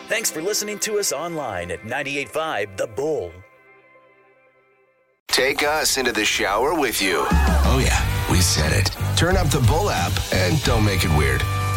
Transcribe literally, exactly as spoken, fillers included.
Thanks for listening to us online at ninety-eight point five The Bull. Take us into the shower with you. Oh, yeah, we said it. Turn up the Bull app and don't make it weird.